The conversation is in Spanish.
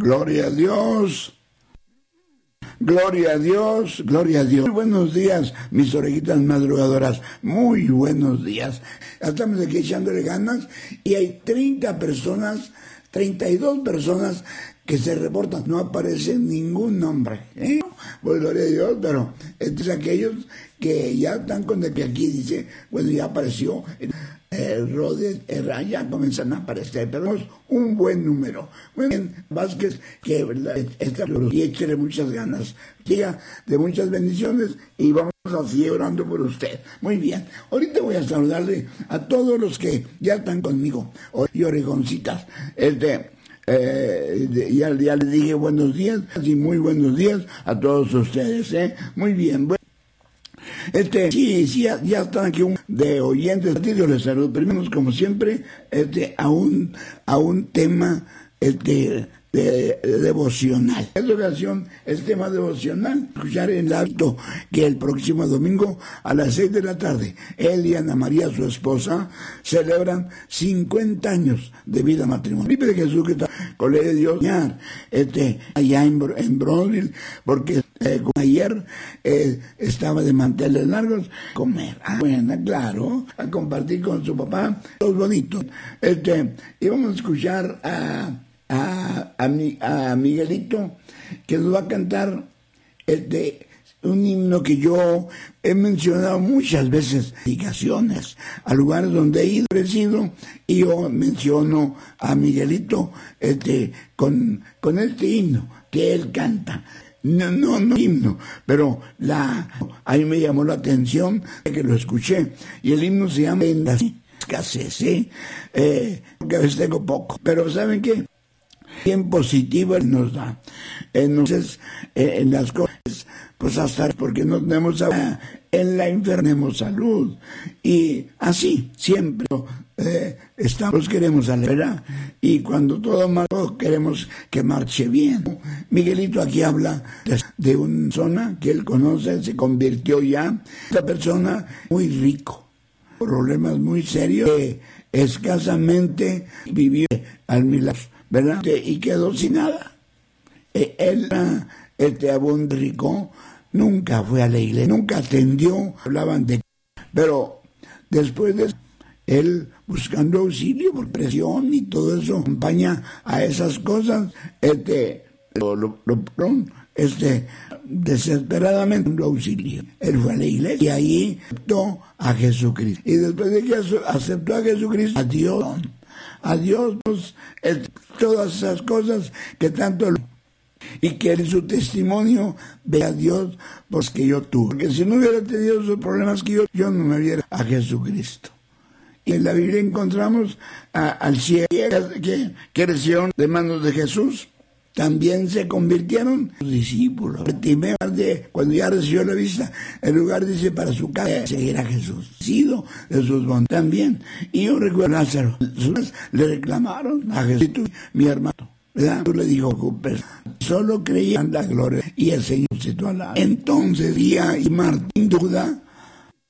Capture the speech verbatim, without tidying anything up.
Gloria a Dios. Gloria a Dios, gloria a Dios. Muy buenos días, mis orejitas madrugadoras. Muy buenos días. Estamos aquí echándole ganas y hay treinta personas, treinta y dos personas que se reportan. No aparece ningún nombre, ¿eh? Pues gloria a Dios, pero estos aquellos que ya están con el que aquí dice, bueno, ya apareció. El Rode, el ya comienzan a aparecer, pero es un buen número. Muy bien, Vázquez, que está y échele muchas ganas, llega de muchas bendiciones y vamos a seguir orando por usted. Muy bien, ahorita voy a saludarle a todos los que ya están conmigo, y orejoncitas, este... Eh, ya, ya les dije buenos días y muy buenos días a todos ustedes, ¿eh? Muy bien, bueno. Este, sí, sí, ya, ya están aquí un de oyentes, yo les saludo primero, como siempre, este, a un, a un tema, este, de, de devocional. En esta ocasión, el tema devocional, escuchar en el hábito que el próximo domingo a las seis de la tarde, él y Ana María, su esposa, celebran cincuenta años de vida matrimonial. Vive de Jesús que está con de Dios, este, allá en, en Brownsville, porque Eh, como ayer eh, estaba de manteles largos, comer, ah, bueno, claro, a compartir con su papá, todos bonitos. Este, y vamos a escuchar a, a, a, mi, a Miguelito, que nos va a cantar este, un himno que yo he mencionado muchas veces, dedicaciones a lugares donde he ido, crecido, y yo menciono a Miguelito este, con, con este himno que él canta. No, no, no himno, pero la, a mí me llamó la atención que lo escuché, y el himno se llama En la escasez, ¿eh? Eh, porque a veces tengo poco, pero ¿saben qué? Bien positivo nos da. Entonces, eh, en las cosas, pues hasta porque no tenemos salud, en la enfermedad tenemos salud, y así, siempre eh, estamos, queremos alegrar, y cuando todo mal, queremos que marche bien. Miguelito aquí habla de, de una zona que él conoce, se convirtió ya, esta persona muy rico, problemas muy serios, que escasamente vivió al milagro, ¿verdad? Y quedó sin nada. Él, este abundante rico, nunca fue a la iglesia, nunca atendió, hablaban de... Pero después de él buscando auxilio por presión y todo eso, acompaña a esas cosas, este, lo, lo, lo, este, desesperadamente un auxilio. Él fue a la iglesia y ahí aceptó a Jesucristo. Y después de que aceptó a Jesucristo, a Dios, a Dios, pues, el, todas esas cosas que tanto... y que en su testimonio vea a Dios, pues que yo tuve. Porque si no hubiera tenido esos problemas que yo, yo no me hubiera a Jesucristo. Y en la Biblia encontramos a, al ciego que creció de manos de Jesús. También se convirtieron sus discípulos. Cuando ya recibió la vista, el lugar dice para su casa seguir a Jesús. Sido de sus bondades también. Y yo recuerdo a Lázaro, le reclamaron a Jesús, mi hermano. ¿Verdad? Le dijo, solo creían la gloria y el Señor se al lado. Entonces, día y Martín duda,